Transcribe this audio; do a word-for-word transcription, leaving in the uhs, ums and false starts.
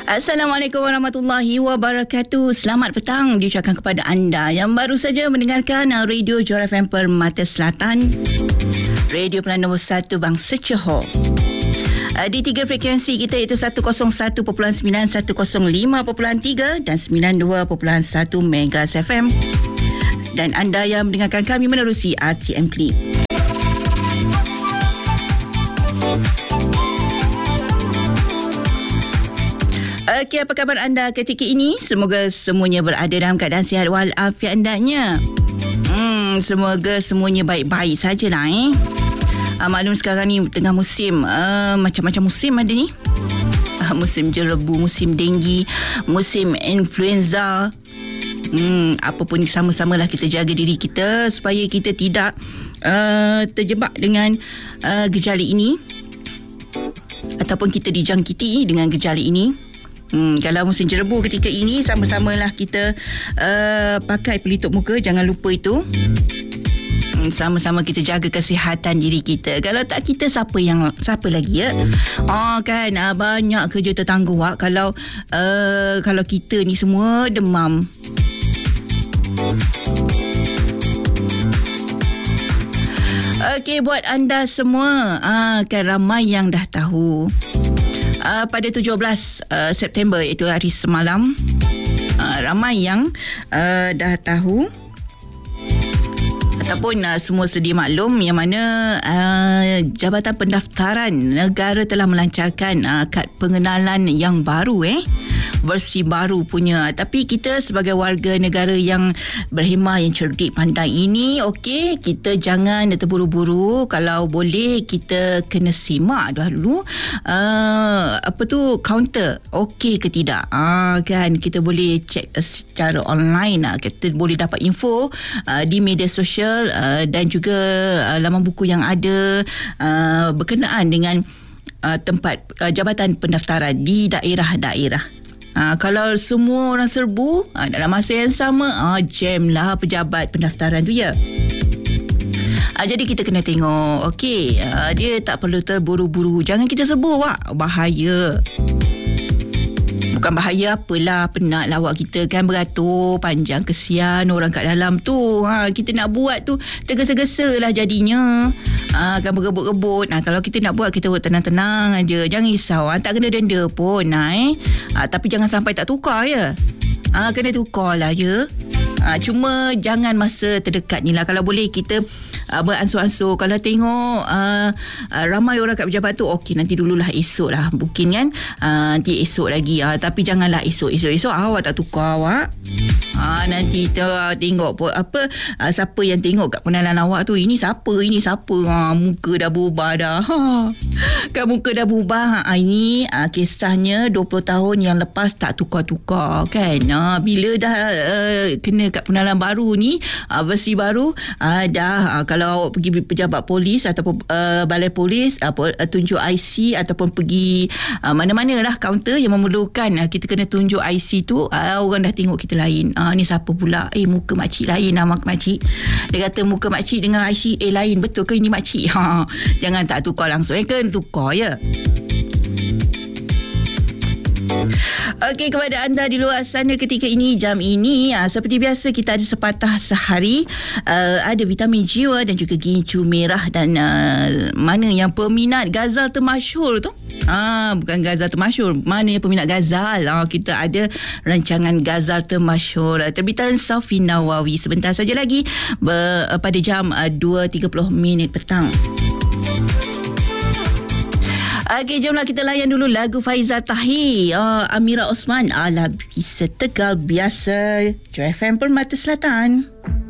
Assalamualaikum warahmatullahi wabarakatuh. Selamat petang diucapkan kepada anda yang baru saja mendengarkan Radio Johor F M Permata Selatan, radio pilihan nombor satu bangsa Johor. Di tiga frekuensi kita iaitu seratus satu perpuluhan sembilan, seratus lima perpuluhan tiga dan sembilan puluh dua perpuluhan satu Megas F M. Dan anda yang mendengarkan kami menerusi R T M Clip. Okey, apa khabar anda ketika ini? Semoga semuanya berada dalam keadaan sihat walafiat hendaknya. Hmm, semoga semuanya baik-baik sajalah eh. Uh, maklum sekarang ni tengah musim uh, macam-macam musim ada ni. Uh, musim jerebu, musim denggi, musim influenza. Hmm, apa pun sama-samalah kita jaga diri kita supaya kita tidak uh, terjebak dengan uh, gejala ini ataupun kita dijangkiti dengan gejala ini. Hmm, kalau musim jerebu ketika ini, sama-samalah kita uh, pakai pelitup muka, jangan lupa itu. Hmm, sama-sama kita jaga kesihatan diri kita. Kalau tak kita, siapa yang siapa lagi ya? Oh kan, uh, banyak kerja tertangguh Wak, kalau uh, kalau kita ni semua demam. Okey, buat anda semua, uh, kan ramai yang dah tahu. Uh, pada tujuh belas uh, September, itu hari semalam, uh, ramai yang uh, dah tahu ataupun uh, semua sedia maklum yang mana uh, Jabatan Pendaftaran Negara telah melancarkan uh, kad pengenalan yang baru eh versi baru punya. Tapi kita sebagai warga negara yang berhemah, yang cerdik, pandai ini, okey, kita jangan terburu-buru. Kalau boleh kita kena simak dahulu uh, apa tu kaunter okey ke tidak. Ah uh, kan kita boleh cek uh, secara online, uh, kita boleh dapat info uh, di media sosial uh, dan juga uh, laman buku yang ada uh, berkenaan dengan uh, tempat uh, jabatan pendaftaran di daerah-daerah. Ha, kalau semua orang serbu ha, dalam masa yang sama, ha, jam lah pejabat pendaftaran tu ya. Ha, jadi kita kena tengok, okey, ha, dia tak perlu terburu-buru. Jangan kita serbu Wak, bahaya. Bukan bahaya apalah, penat lah awak kita kan beratur panjang, kesian orang kat dalam tu. Ha, kita nak buat tu tergesa-gesa lah jadinya. Ha, kan berebut-rebut. Ha, kalau kita nak buat, kita buat tenang-tenang aja. Jangan risau. Ha, tak kena denda pun. Ha, eh. ha, tapi jangan sampai tak tukar ya. Ha, kena tukar lah ya. Ha, cuma jangan masa terdekat ni lah. Kalau boleh kita uh, beransur-ansur. Kalau tengok uh, uh, ramai orang kat pejabat tu, okey nanti dululah, esok lah mungkin kan. Uh, nanti esok lagi. Uh, tapi janganlah esok-esok-esok awak tak tukar awak. Ha, nanti kita tengok apa uh, siapa yang tengok kat pengenalan awak tu, ini siapa, ini siapa. Ha, muka dah berubah dah. Ha, kan muka dah berubah. Ha, ini uh, kisahnya dua puluh tahun yang lepas tak tukar-tukar kan. Ha, bila dah uh, kena kat pengenalan baru ni, uh, versi baru, uh, dah uh, kalau awak pergi pejabat polis ataupun uh, balai polis, uh, tunjuk I C ataupun pergi uh, mana-mana lah kaunter yang memerlukan, uh, kita kena tunjuk I C tu, uh, orang dah tengok kita lain. Uh, ni siapa pula? Eh, muka makcik lain, nama makcik. Dia kata muka makcik dengan I C eh lain. Betul ke ini makcik? Ha, jangan tak tukar langsung. Eh, kena tukar ya. Okey, kepada anda di luar sana ketika ini, jam ini, aa, seperti biasa kita ada sepatah sehari, aa, ada vitamin jiwa dan juga gincu merah. Dan aa, mana yang peminat Ghazal termasyhur tu, aa, bukan Ghazal termasyhur, mana yang peminat Ghazal, aa, kita ada rancangan Ghazal termasyhur terbitan Safi Nawawi sebentar saja lagi ber, pada jam aa, dua tiga puluh minit petang. Okey, jomlah kita layan dulu lagu Faizal Tahir, uh, Amira Osman, Ala Bisa Tegal Biasa, Johor F M Permata Selatan.